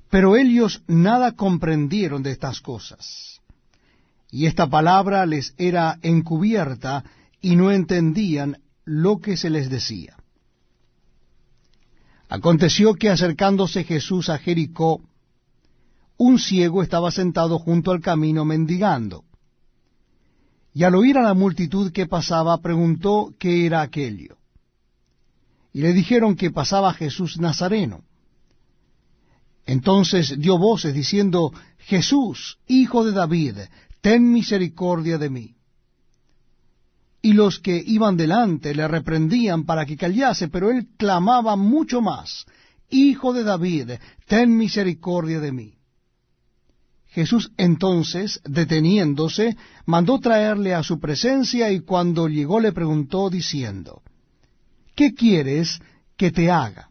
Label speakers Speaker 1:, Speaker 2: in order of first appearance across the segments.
Speaker 1: Pero ellos nada comprendieron de estas cosas, y esta palabra les era encubierta, y no entendían lo que se les decía. Aconteció que acercándose Jesús a Jericó, un ciego estaba sentado junto al camino mendigando. Y al oír a la multitud que pasaba, preguntó qué era aquello. Y le dijeron que pasaba Jesús Nazareno. Entonces dio voces diciendo: Jesús, hijo de David, ten misericordia de mí. Y los que iban delante le reprendían para que callase, pero él clamaba mucho más: Hijo de David, ten misericordia de mí. Jesús entonces, deteniéndose, mandó traerle a su presencia, y cuando llegó le preguntó diciendo: ¿Qué quieres que te haga?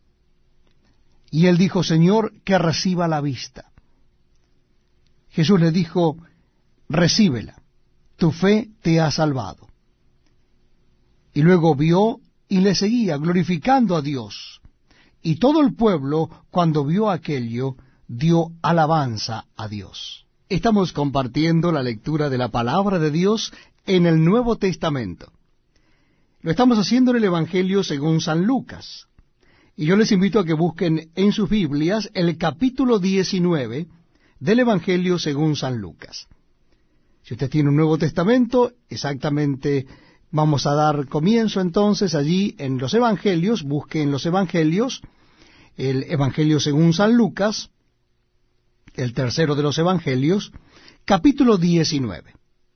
Speaker 1: Y él dijo: Señor, que reciba la vista. Jesús le dijo: recíbela, tu fe te ha salvado. Y luego vio y le seguía, glorificando a Dios. Y todo el pueblo, cuando vio aquello, dio alabanza a Dios. Estamos compartiendo la lectura de la palabra de Dios en el Nuevo Testamento. Lo estamos haciendo en el Evangelio según San Lucas. Y yo les invito a que busquen en sus Biblias el capítulo 19 del Evangelio según San Lucas. Si usted tiene un Nuevo Testamento, exactamente vamos a dar comienzo entonces allí en los Evangelios. Busque en los Evangelios el Evangelio según San Lucas, el tercero de los Evangelios, capítulo 19.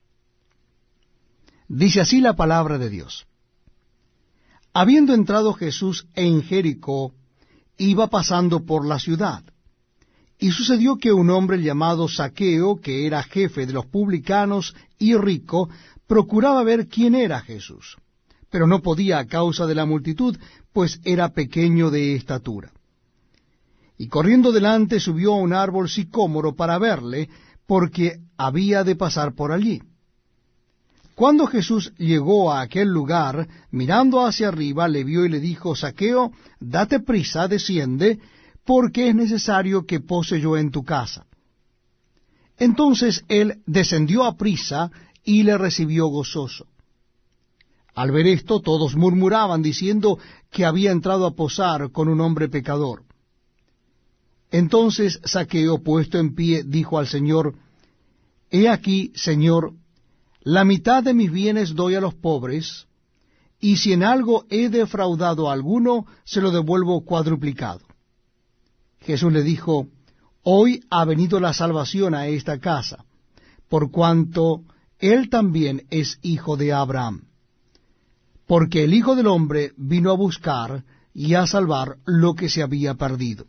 Speaker 1: Dice así la palabra de Dios. Habiendo entrado Jesús en Jericó, iba pasando por la ciudad. Y sucedió que un hombre llamado Zaqueo, que era jefe de los publicanos y rico, procuraba ver quién era Jesús, pero no podía a causa de la multitud, pues era pequeño de estatura. Y corriendo delante subió a un árbol sicómoro para verle, porque había de pasar por allí. Cuando Jesús llegó a aquel lugar, mirando hacia arriba, le vio y le dijo: Zaqueo, date prisa, desciende, porque es necesario que pose yo en tu casa. Entonces él descendió a prisa y le recibió gozoso. Al ver esto, todos murmuraban, diciendo que había entrado a posar con un hombre pecador. Entonces Zaqueo, puesto en pie, dijo al Señor: He aquí, Señor, la mitad de mis bienes doy a los pobres, y si en algo he defraudado a alguno, se lo devuelvo cuadruplicado. Jesús le dijo: Hoy ha venido la salvación a esta casa, por cuanto él también es hijo de Abraham. Porque el Hijo del Hombre vino a buscar y a salvar lo que se había perdido.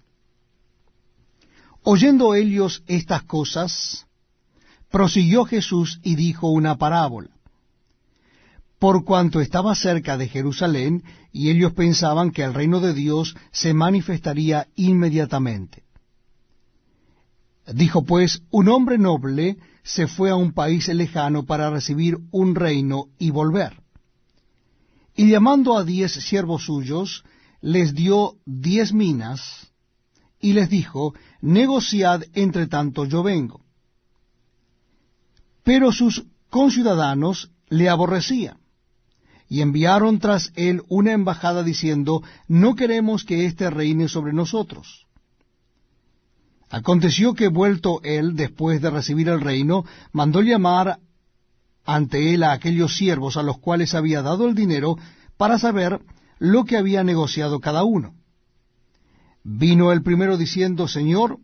Speaker 1: Oyendo ellos estas cosas, prosiguió Jesús y dijo una parábola. Por cuanto estaba cerca de Jerusalén, y ellos pensaban que el reino de Dios se manifestaría inmediatamente. Dijo pues: un hombre noble se fue a un país lejano para recibir un reino y volver. Y llamando a 10 siervos suyos, les dio 10 minas, y les dijo: negociad entre tanto yo vengo. Pero sus conciudadanos le aborrecían, y enviaron tras él una embajada diciendo: no queremos que éste reine sobre nosotros. Aconteció que, vuelto él, después de recibir el reino, mandó llamar ante él a aquellos siervos a los cuales había dado el dinero, para saber lo que había negociado cada uno. Vino el primero diciendo: Señor,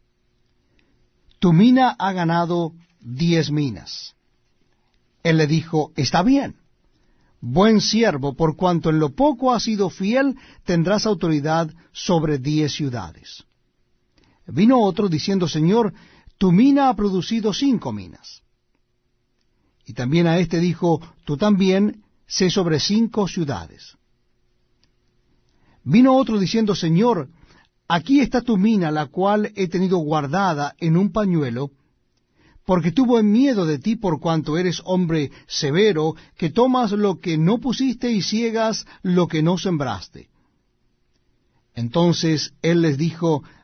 Speaker 1: tu mina ha ganado 10 minas. Él le dijo: está bien, buen siervo, por cuanto en lo poco has sido fiel, tendrás autoridad sobre 10 ciudades. Vino otro diciendo: Señor, tu mina ha producido 5 minas. Y también a éste dijo: tú también sé sobre 5 ciudades. Vino otro diciendo: Señor, aquí está tu mina, la cual he tenido guardada en un pañuelo, porque tuvo en miedo de ti, por cuanto eres hombre severo, que tomas lo que no pusiste y ciegas lo que no sembraste. Entonces él les dijo: